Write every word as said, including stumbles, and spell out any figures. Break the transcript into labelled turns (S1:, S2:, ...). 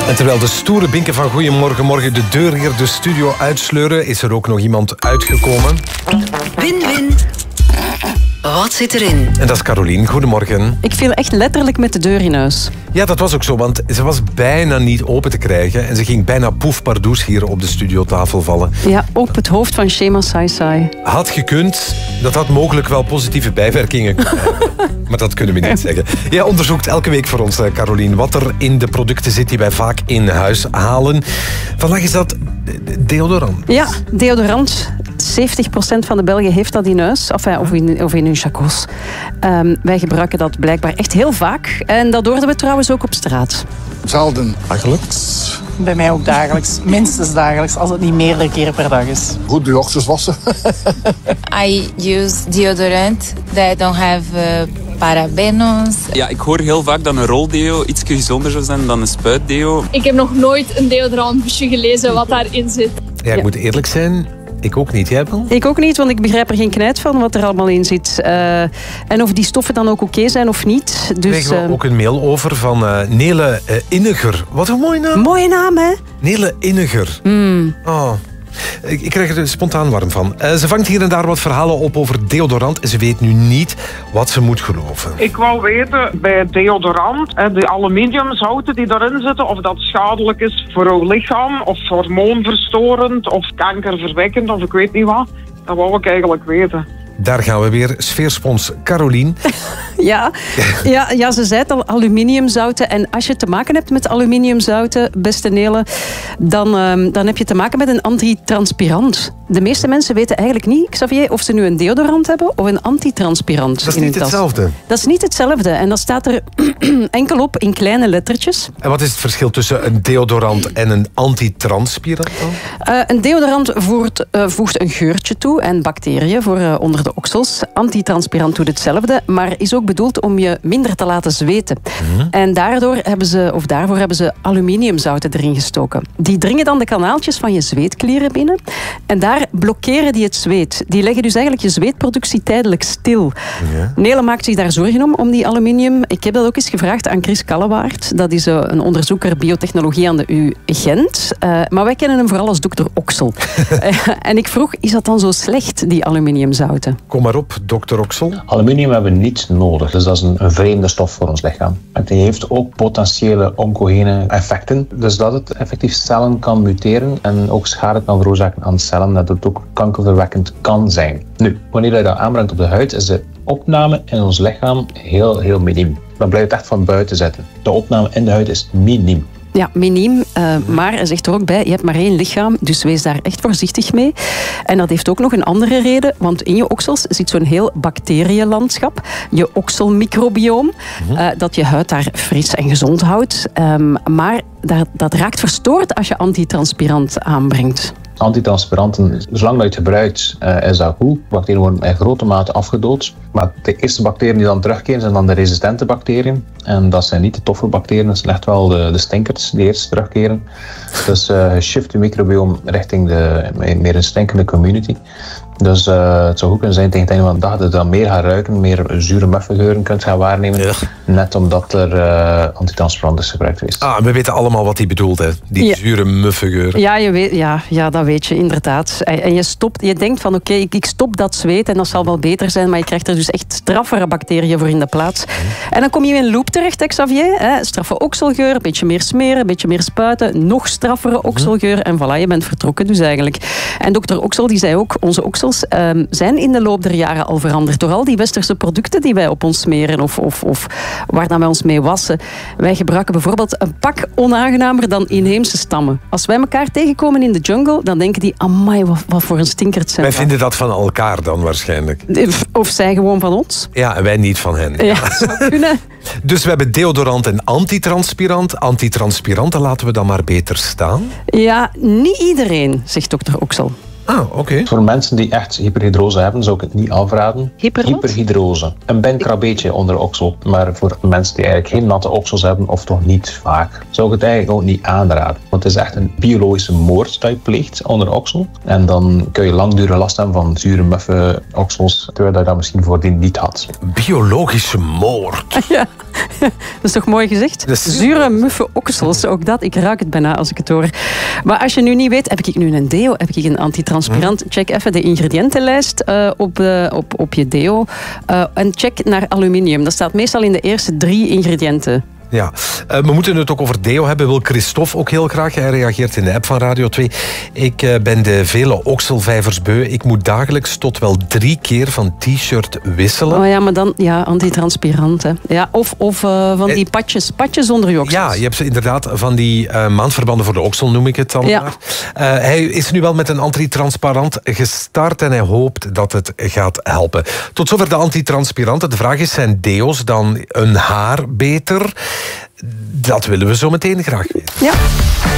S1: En terwijl de stoere binken van Goeiemorgen Morgen de deur hier de studio uitsleuren, is er ook nog iemand uitgekomen.
S2: Win-win. Wat zit erin?
S1: En dat is Carolien. Goedemorgen.
S3: Ik viel echt letterlijk met de deur in huis.
S1: Ja, dat was ook zo, want ze was bijna niet open te krijgen. En ze ging bijna poef pardoes hier op de studiotafel vallen.
S3: Ja, op het hoofd van Shema Sai Sai.
S1: Had gekund, dat had mogelijk wel positieve bijwerkingen. Maar dat kunnen we niet zeggen. Jij onderzoekt elke week voor ons, Carolien, wat er in de producten zit die wij vaak in huis halen. Vandaag is dat deodorant.
S3: Ja, deodorant. zeventig procent van de Belgen heeft dat in huis, of, of, in, of in hun chacos. Um, wij gebruiken dat blijkbaar echt heel vaak. En dat hoorden we trouwens ook op straat.
S4: Zelden.
S5: Dagelijks?
S6: Bij mij ook dagelijks. Minstens dagelijks, als het niet meerdere keren per dag is.
S4: Goed de ochtends wassen.
S7: I use deodorant that don't have uh, parabenos.
S8: Ja, ik hoor heel vaak dat een roldeo iets gezonder zou zijn dan een spuitdeo.
S9: Ik heb nog nooit een deodorantbusje gelezen wat daarin zit.
S1: Ja, ik ja. moet eerlijk zijn, ik ook niet. Jij wel?
S3: Ik ook niet, want ik begrijp er geen knijt van wat er allemaal in zit. Uh, en of die stoffen dan ook oké okay zijn of niet. Dus,
S1: we krijgen
S3: uh,
S1: ook een mail over van uh, Nele uh, Inniger. Wat een mooie naam.
S3: Mooie naam, hè?
S1: Nele Inniger.
S3: Mm.
S1: Oh. Ik, ik krijg er spontaan warm van. Uh, ze vangt hier en daar wat verhalen op over deodorant en ze weet nu niet wat ze moet geloven.
S10: Ik wou weten bij deodorant, de aluminiumzouten die erin zitten, of dat schadelijk is voor uw lichaam, of hormoonverstorend, of kankerverwekkend, of ik weet niet wat. Dat wou ik eigenlijk weten.
S1: Daar gaan we weer. Sfeerspons Carolien.
S3: Ja, ja, ja, ze zei het al, aluminiumzouten. En als je te maken hebt met aluminiumzouten, beste Nele, dan, um, dan heb je te maken met een antitranspirant. De meeste mensen weten eigenlijk niet, Xavier, of ze nu een deodorant hebben of een antitranspirant.
S1: Dat is niet hetzelfde.
S3: Dat is niet hetzelfde. En dat staat er enkel op in kleine lettertjes.
S1: En wat is het verschil tussen een deodorant en een antitranspirant?
S3: Uh, een deodorant voert, uh, voegt een geurtje toe en bacteriën voor uh, onder de oksels. Antitranspirant doet hetzelfde, maar is ook bedoeld om je minder te laten zweten. Mm-hmm. En daardoor hebben ze, of daarvoor hebben ze aluminiumzouten erin gestoken. Die dringen dan de kanaaltjes van je zweetklieren binnen en daar blokkeren die het zweet. Die leggen dus eigenlijk je zweetproductie tijdelijk stil. Ja. Nele maakt zich daar zorgen om, om die aluminium. Ik heb dat ook eens gevraagd aan Chris Kallewaard. Dat is uh, een onderzoeker biotechnologie aan de U Gent. Uh, maar wij kennen hem vooral als dokter Oksel. uh, en ik vroeg, is dat dan zo slecht, die aluminiumzouten?
S1: Kom maar op, dokter Oksel.
S5: Aluminium hebben we niet nodig, dus dat is een, een vreemde stof voor ons lichaam. Het heeft ook potentiële oncogene effecten, dus dat het effectief cellen kan muteren en ook schade kan veroorzaken aan cellen, dat het ook kankerverwekkend kan zijn. Nu, wanneer je dat aanbrengt op de huid, is de opname in ons lichaam heel, heel miniem. Dan blijft het echt van buiten zitten. De opname in de huid is miniem.
S3: Ja, miniem. Uh, maar hij zegt er ook bij, je hebt maar één lichaam, dus wees daar echt voorzichtig mee. En dat heeft ook nog een andere reden, want in je oksels zit zo'n heel bacteriënlandschap. Je okselmicrobioom, uh, dat je huid daar fris en gezond houdt. Um, maar dat, dat raakt verstoord als je antitranspirant aanbrengt.
S5: Antitranspiranten, zolang dat je het gebruikt, uh, is dat goed. Bacteriën worden in grote mate afgedood. Maar de eerste bacteriën die dan terugkeren, zijn dan de resistente bacteriën. En dat zijn niet de toffe bacteriën, dat zijn echt wel de, de stinkers die eerst terugkeren. Dus uh, shift je microbiome richting de meer een stinkende community. Dus uh, het zou goed kunnen zijn tegen het einde van de dag dat je dan meer gaat ruiken, meer zure muffengeuren kunt gaan waarnemen. Ja. Net omdat er uh, antitranspirant is gebruikt geweest.
S1: Ah, we weten allemaal wat hij bedoelt, hè? Die ja. zure muffengeuren.
S3: Ja, je weet, ja, ja, dat weet je inderdaad. En je, stopt, je denkt van oké, okay, ik, ik stop dat zweet en dat zal wel beter zijn, maar je krijgt er dus echt straffere bacteriën voor in de plaats. Mm. En dan kom je in een loop terecht, hè, Xavier. Hè? Straffe okselgeur, een beetje meer smeren, een beetje meer spuiten, nog straffere okselgeur mm. en voilà, je bent vertrokken dus eigenlijk. En dokter Oksel die zei ook, onze oksels Um, zijn in de loop der jaren al veranderd door al die westerse producten die wij op ons smeren of, of, of waar dan wij ons mee wassen. Wij gebruiken bijvoorbeeld een pak onaangenamer dan inheemse stammen. Als wij elkaar tegenkomen in de jungle, dan denken die, amai, wat, wat voor een stinkert zijn
S1: wij vinden dat van elkaar dan waarschijnlijk.
S3: Of zij gewoon van ons.
S1: Ja, en wij niet van hen.
S3: Ja, dat zou kunnen.
S1: Dus we hebben deodorant en antitranspirant. Antitranspiranten laten we dan maar beter staan?
S3: Ja, niet iedereen, zegt dokter Oksel.
S1: Ah, oké. Okay.
S5: Voor mensen die echt hyperhidrose hebben, zou ik het niet afraden.
S3: Hyper
S5: Hyperhidrose. Een benkrabeetje onder de oksel. Maar voor mensen die eigenlijk geen natte oksels hebben, of toch niet vaak, zou ik het eigenlijk ook niet aanraden. Want het is echt een biologische moord dat je pleegt onder de oksel. En dan kun je langdurige last hebben van zure, muffe oksels, terwijl je dat misschien voordien niet had.
S1: Biologische moord.
S3: Ja, dat is toch mooi gezegd? Zure, muffe oksels, ook dat. Ik ruik het bijna als ik het hoor. Maar als je nu niet weet, heb ik nu een deo, heb ik een antitranspirant? Check even de ingrediëntenlijst uh, op, uh, op, op je deo. Uh, en check naar aluminium. Dat staat meestal in de eerste drie ingrediënten.
S1: Ja, uh, we moeten het ook over deo hebben. Wil Christophe ook heel graag. Hij reageert in de app van Radio twee. Ik uh, ben de vele okselvijvers beu. Ik moet dagelijks tot wel drie keer van t-shirt wisselen.
S3: Oh ja, maar dan ja, antitranspirant. Hè. Ja, of of uh, van die patjes. Patjes onder je oksels.
S1: Ja, je hebt ze inderdaad van die uh, maandverbanden voor de oksel, noem ik het dan
S3: ja.
S1: maar. Uh, hij is nu wel met een antitranspirant gestart en hij hoopt dat het gaat helpen. Tot zover de antitranspiranten. De vraag is, zijn deo's dan een haar beter? Dat willen we zo meteen graag weten.
S3: Ja.